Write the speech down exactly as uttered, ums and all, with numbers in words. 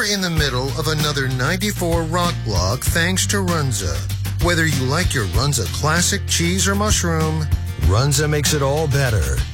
You're in the middle of another ninety-four Rock Block thanks to Runza. Whether you like your Runza classic cheese or mushroom, Runza makes it all better.